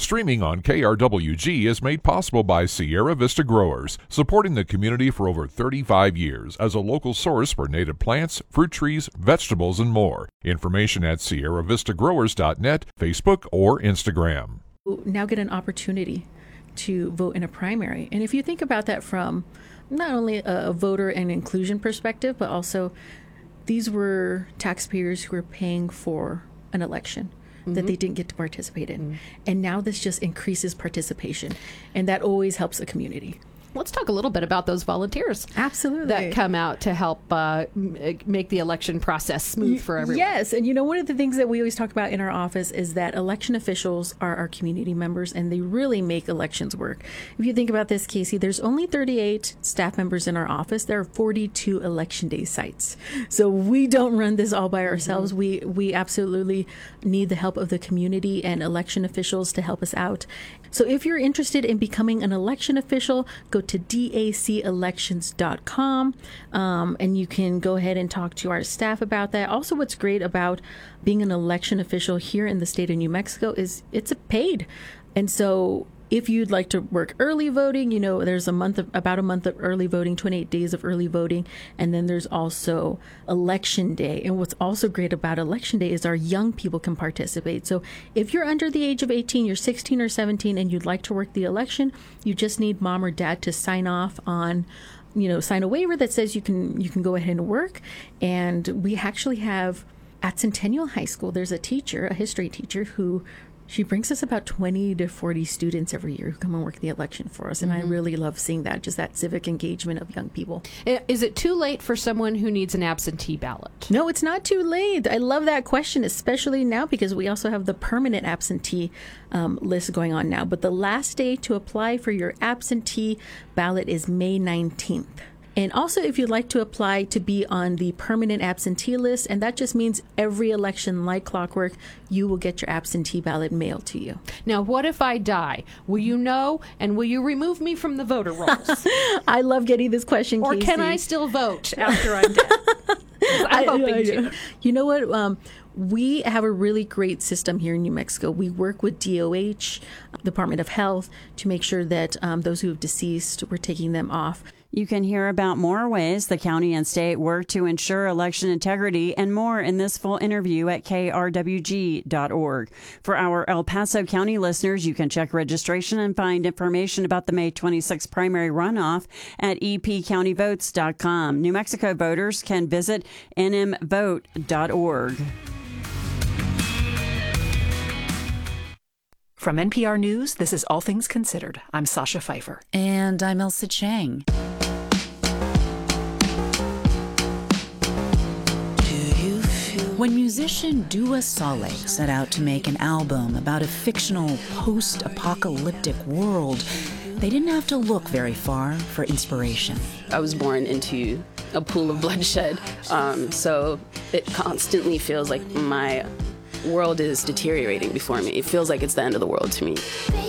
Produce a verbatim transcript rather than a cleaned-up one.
Streaming on K R W G is made possible by Sierra Vista Growers, supporting the community for over thirty-five years as a local source for native plants, fruit trees, vegetables, and more. Information at sierra vista growers dot net, Facebook, or Instagram. Now get an opportunity to vote in a primary. And if you think about that from not only a voter and inclusion perspective, but also these were taxpayers who were paying for an election mm-hmm. that they didn't get to participate in. Mm-hmm. And now this just increases participation. And that always helps a community. Let's talk a little bit about those volunteers. Absolutely. That come out to help uh, m- make the election process smooth for everyone. Yes. And you know, one of the things that we always talk about in our office is that election officials are our community members, and they really make elections work. If you think about this, Casey, there's only thirty-eight staff members in our office. There are forty-two election day sites. So we don't run this all by ourselves. Mm-hmm. We, we absolutely need the help of the community and election officials to help us out. So if you're interested in becoming an election official, go to D A C elections dot com um, and you can go ahead and talk to our staff about that. Also, what's great about being an election official here in the state of New Mexico is it's a paid. And so if you'd like to work early voting, you know, there's a month of, about a month of early voting, twenty-eight days of early voting. And then there's also election day. And what's also great about election day is our young people can participate. So if you're under the age of eighteen, you're sixteen or seventeen, and you'd like to work the election, you just need mom or dad to sign off on, you know, sign a waiver that says you can, you can go ahead and work. And we actually have at Centennial High School, there's a teacher, a history teacher who She brings us about twenty to forty students every year who come and work the election for us. And mm-hmm. I really love seeing that, just that civic engagement of young people. Is it too late for someone who needs an absentee ballot? No, it's not too late. I love that question, especially now because we also have the permanent absentee um, list going on now. But the last day to apply for your absentee ballot is May nineteenth. And also, if you'd like to apply to be on the permanent absentee list, and that just means every election, like clockwork, you will get your absentee ballot mailed to you. Now, what if I die? Will you know, and will you remove me from the voter rolls? I love getting this question, Or Casey. can I still vote after I'm dead? I'm hoping I, I, to. You know what? Um, we have a really great system here in New Mexico. We work with D O H, Department of Health, to make sure that um, those who have deceased, we're taking them off. You can hear about more ways the county and state work to ensure election integrity and more in this full interview at K R W G dot org. For our El Paso County listeners, you can check registration and find information about the May twenty-sixth primary runoff at e p county votes dot com. New Mexico voters can visit n m vote dot org. From N P R News, this is All Things Considered. I'm Sasha Pfeiffer. And I'm Elsa Chang. When musician Dua Saleh set out to make an album about a fictional post-apocalyptic world, they didn't have to look very far for inspiration. I was born into a pool of bloodshed, um, so it constantly feels like my world is deteriorating before me. It feels like it's the end of the world to me.